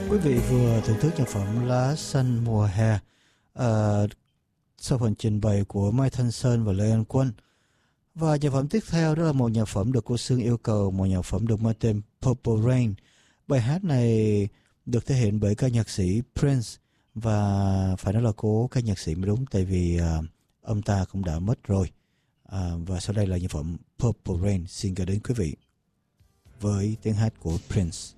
Quý vị vừa thưởng thức nhạc phẩm Lá Xanh Mùa Hè sau phần trình bày của Mai Thanh Sơn và Lê Anh Quân. Và nhạc phẩm tiếp theo đó là một nhạc phẩm được cô Sương yêu cầu, một nhạc phẩm được mang tên Purple Rain. Bài hát này được thể hiện bởi ca nhạc sĩ Prince, và phải nói là cố ca nhạc sĩ mới đúng, tại vì ông ta cũng đã mất rồi. Và sau đây là nhạc phẩm Purple Rain xin gửi đến quý vị với tiếng hát của Prince.